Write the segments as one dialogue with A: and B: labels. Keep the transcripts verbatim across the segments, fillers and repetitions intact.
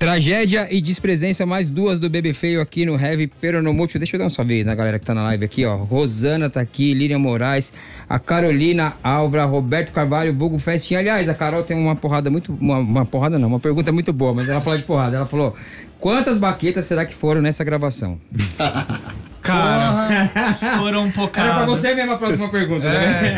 A: Tragédia e Despresença, mais duas do Bebê Feio aqui no Heavy Peronomútil. Deixa eu dar um salve na galera que tá na live aqui, ó. Rosana tá aqui, Lilian Moraes, a Carolina Álvara, Roberto Carvalho, Vulgo Festinha. Aliás, a Carol tem uma porrada muito... Uma, uma porrada não, uma pergunta muito boa, mas ela falou de porrada. Ela falou, quantas baquetas será que foram nessa gravação?
B: Cara, foram um pocado.
A: Era pra você mesmo a próxima pergunta,
B: é,
A: né?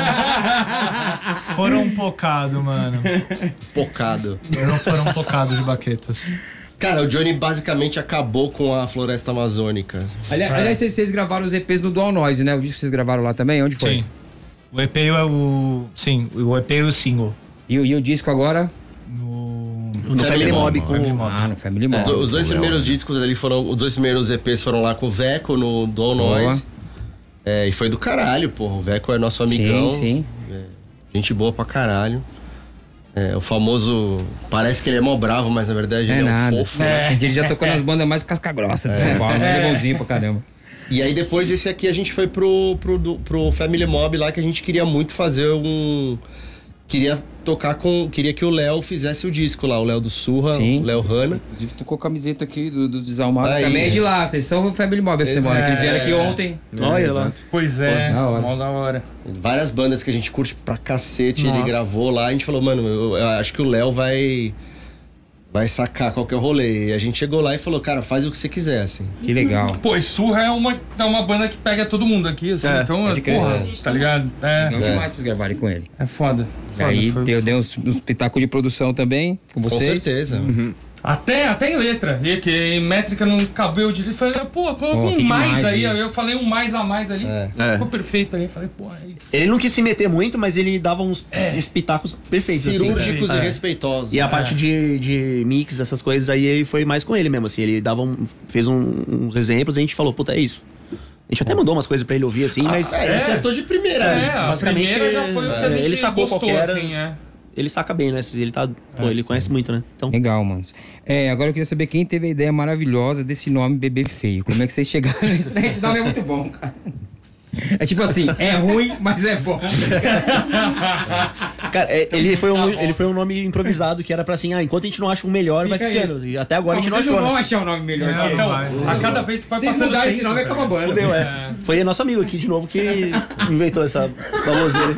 B: Foram um pocado, mano.
C: Pocado.
B: Não foram um pocado de baquetas.
C: Cara, o Johnny basicamente acabou com a floresta amazônica.
A: Aliás,
B: É.
A: aliás, vocês, vocês gravaram os E Pês no Dual Noise, né? O disco que vocês gravaram lá também, onde foi?
B: Sim. O E P é o... Sim, o E P é o single.
A: E, o- e o disco agora?
B: No...
D: No Family Mob com...
B: Family Mob.
A: Ah, no Family Mob.
C: Os, os dois primeiros discos ali foram... Os dois primeiros E Pês foram lá com o Veco no Dual Noise. É, e foi do caralho, porra. O Veco é nosso amigão.
A: Sim, sim.
C: É, gente boa pra caralho. É, o famoso... Parece que ele é mó bravo, mas na verdade
A: É
C: ele
A: nada.
C: é um fofo.
A: É. Ele já tocou nas bandas mais casca-grossa de São Paulo. Ele é bonzinho pra caramba.
C: E aí depois esse aqui a gente foi pro, pro, do- pro Family Mob lá, que a gente queria muito fazer um... Queria tocar com... Queria que o Léo fizesse o disco lá, o Léo do Surra,
A: Sim.
C: o Léo Hanna.
A: Inclusive, tocou a camiseta aqui do, do Desalmado.
C: Aí.
A: Também é de lá. Vocês são o Family Mob essa semana, que eles vieram aqui ontem.
D: Olha lá.
B: Pois é,
A: Pô, da hora.
B: mó da hora.
C: Várias bandas que a gente curte pra cacete, ele
B: Nossa.
C: gravou lá. A gente falou, mano, eu, eu acho que o Léo vai... Vai sacar qual que é o rolê. E a gente chegou lá e falou, cara, faz o que você quiser, assim.
A: Que legal.
E: Pô, e Surra é uma, é uma banda que pega todo mundo aqui, assim.
D: É,
E: então,
A: pode crer.
E: porra,
A: É.
E: tá ligado? É,
A: Legal demais vocês gravarem com ele.
E: é foda.
A: E
E: foda
A: aí
E: foi-
A: deu, deu uns, uns pitacos de produção também com
C: Com
A: vocês.
C: certeza.
E: Até, até em letra, e que em métrica não cabeu direito. Falei, pô, coloca
A: Pô,
E: um
A: que
E: mais
A: demais
E: aí.
A: isso.
E: Eu falei um mais a mais ali.
C: É.
D: É.
E: Ficou perfeito ali. Falei, pô, é isso.
D: Ele não quis se meter muito, mas ele dava uns, uns pitacos perfeitos. assim,
C: Cirúrgicos
D: né?
C: e
D: É.
C: respeitosos.
D: E a parte de, de mix, essas coisas aí, ele foi mais com ele mesmo, assim. Ele dava um, fez um- uns exemplos e a gente falou, puta, é isso. A gente até mandou umas coisas pra ele ouvir, assim, mas
C: É, ele acertou de primeira.
E: É,
C: né?
E: a
D: basicamente,
E: primeira já foi o que a
D: é,
E: gente
D: ele sacou
E: gostou,
D: qual que era.
E: assim, é.
D: ele saca bem, né? Ele tá. Pô, ele conhece muito, né? Então.
A: Legal, mano. É, agora eu queria saber quem teve a ideia maravilhosa desse nome Bebê Feio. Como é que vocês chegaram nisso? Esse nome é muito bom, cara. É tipo assim, é ruim, mas é bom.
D: Cara, é, ele, foi um, ele foi um nome improvisado que era pra assim, ah, enquanto a gente não acha um melhor, vai
A: Fica
D: ficando.
A: isso.
D: E até agora
A: Não,
D: a gente não
A: vocês não
D: achou.
A: vão
D: né?
A: achar um nome melhor.
E: Então,
A: que esse.
E: a cada vez que vai
A: Se vocês
E: passando
A: mudarem esse
E: tempo,
A: nome, acaba a banda.
D: Fudeu, é. Foi nosso amigo aqui de novo que inventou essa baboseira.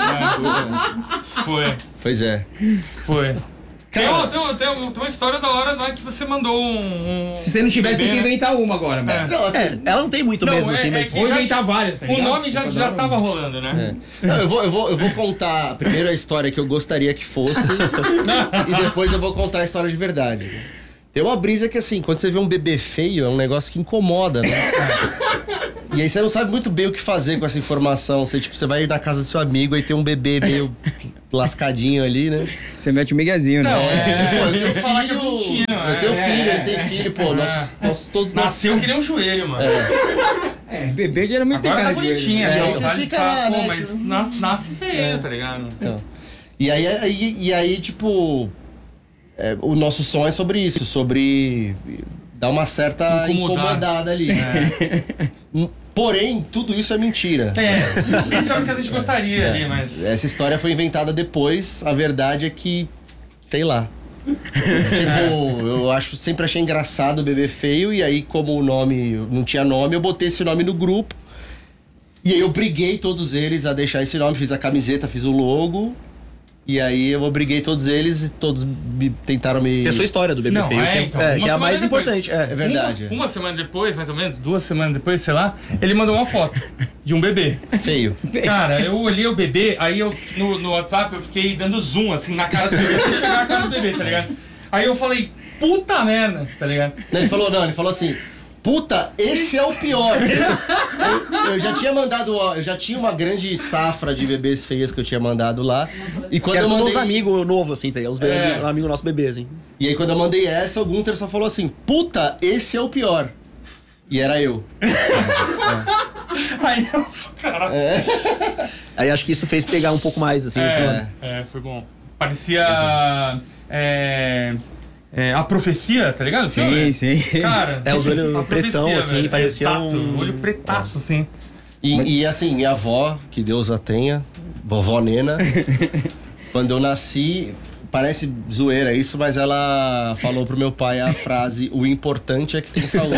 E: Foi,
C: Pois é.
E: foi. Tem,
C: Cara-
E: uma- tem, uma- tem uma- tem uma história da hora lá que você mandou um... um
A: Se você não tivesse, tem que
E: bebê, né?
A: inventar uma agora, mano.
C: Não, assim,
D: É, ela não tem muito
E: Não,
D: mesmo,
E: é-
D: assim,
E: é
D: mas.
E: que-
A: Ou
E: já-
A: inventar várias, tá
E: O
A: ligado?
E: nome já, já tava rolando, né?
C: Não, eu vou, eu, vou, eu vou contar primeiro a história que eu gostaria que fosse e depois eu vou contar a história de verdade. Tem uma brisa que, assim, quando você vê um bebê feio, é um negócio que incomoda, né? E aí você não sabe muito bem o que fazer com essa informação. Você, tipo, você vai ir na casa do seu amigo e tem um bebê meio lascadinho ali, né?
A: Você mete o miguezinho, né?
E: Não, é...
C: Pô, eu tenho
E: falar que é
C: filho,
E: bonitinho,
C: eu tenho
E: é.
C: filho, ele tem filho, pô, nós, nós todos nós...
E: Nasceu que nem um joelho, mano.
A: É, bebê geralmente tem
E: Agora
A: cara
E: tá
A: de
E: bonitinha,
C: É,
E: ali,
C: aí
E: ó,
C: você
E: tá-
C: fica
E: tá-
C: lá,
E: pô,
C: né,
E: mas
C: tipo-
E: nas- nasce feio, tá ligado?
C: Então. E aí, aí, e aí tipo, é, o nosso som é sobre isso, sobre dar uma certa
E: Incomodar.
C: incomodada ali. Hum, Porém, tudo isso é mentira.
E: É, isso é o que a gente gostaria ali, mas...
C: Essa história foi inventada depois, a verdade é que, sei lá. Tipo, eu acho, sempre achei engraçado o Bebê Feio, e aí como o nome não tinha nome, eu botei esse nome no grupo. E aí eu briguei todos eles a deixar esse nome, fiz a camiseta, fiz o logo. E aí eu obriguei todos eles e todos me- tentaram me...
D: Que é a sua história do bebê
E: Não,
D: feio,
E: é,
D: que é,
E: então,
D: é,
E: uma
D: que é a
E: semana
D: mais
E: depois.
D: importante.
C: É
D: É.
C: verdade.
E: Uma, uma semana depois, mais ou menos, duas semanas depois, sei lá, ele mandou uma foto de um bebê.
C: Feio.
E: Cara, eu olhei o bebê, aí eu no, no WhatsApp eu fiquei dando zoom assim na cara do bebê até chegar a cara do bebê, tá ligado? Aí eu falei, puta merda, tá ligado?
C: Não, ele falou, não, ele falou assim, puta, esse é o pior. Eu, eu já tinha mandado, ó, eu já tinha uma grande safra de bebês feios que eu tinha mandado lá. E quando
D: Era
C: eu
D: todos
C: mandei,
D: uns amigos novos, assim, tá ligado? Os bebês,
C: É.
D: um amigo nosso bebê, assim.
C: E aí quando eu mandei essa, o Gunter só falou assim, puta, esse é o pior. E era eu.
E: Aí eu, caralho.
D: Aí acho que isso fez pegar um pouco mais, assim, esse nome.
E: É, é, foi bom. Parecia. É, é, a profecia, tá ligado?
A: Sim, sim.
E: Cara,
D: É, os olhos
E: a
D: pretão,
E: profecia,
D: assim,
E: velho.
D: parecia
E: Exato,
D: um-
E: olho pretaço, assim.
C: E, e assim, minha avó, que Deus a tenha, vovó Nena, quando eu nasci, parece zoeira isso, mas ela falou pro meu pai a frase: o importante é que tem saúde.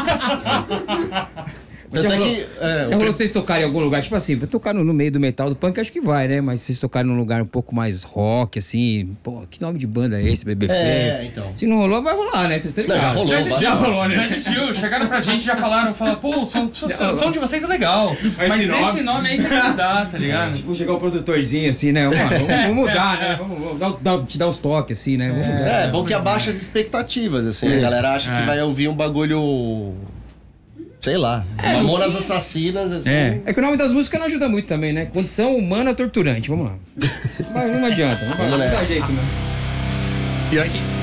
C: Tanto
A: Já
C: é
A: rolou,
C: que, é,
A: já
C: o
A: rolou vocês tocarem em algum lugar, tipo assim, pra tocar no, no meio do metal do punk, acho que vai, né? Mas vocês tocarem num lugar um pouco mais rock, assim, pô, que nome de banda é esse, Bebê Feio?
C: É, então.
A: Se não rolou, vai rolar, né? Vocês têm
C: Não, já rolou.
E: Já existiu,
A: Já rolou, né?
E: já existiu. Chegaram pra gente e já falaram, falaram, pô, o som, som, som de vocês é legal. Mas,
A: esse
E: esse,
A: nome-
E: nome... aí tem que mudar, tá ligado?
A: Tipo, chegar um produtorzinho assim, né? Vamos, vamos, vamos mudar, né? Vamos, vamos dar, dar- te dar uns toques, assim, né? Vamos mudar.
C: É, bom que abaixa as expectativas, assim. A galera acha que
E: É.
C: vai ouvir um bagulho. Sei lá. Mamonas Assassinas, assim.
A: É. É que o nome das músicas não ajuda muito também, né? Condição humana torturante, vamos lá. Mas não adianta, não, vai- não dá
C: nessa.
A: jeito, né?
D: Pior que